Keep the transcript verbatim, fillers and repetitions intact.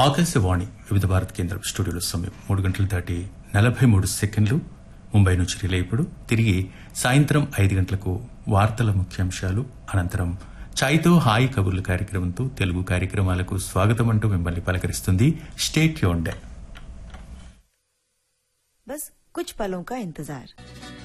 ఆకాశవాణి వివిధ భారత్ కేంద్రం స్టూడియోలో సమయం మూడు గంటలు దాటి నలభై మూడు సెకండ్లు. ముంబై నుంచి రిలే ఇప్పుడు తిరిగి సాయంత్రం ఐదు గంటలకు వార్తల ముఖ్యాంశాలు అనంతరం ఛాయ్తో హాయ్ కబుర్లు కార్యక్రమంతో తెలుగు కార్యక్రమాలకు స్వాగతం అంటూ మిమ్మల్ని పలకరిస్తుంది స్టే ట్యూన్డ్. बस कुछ पलों का इंतजार.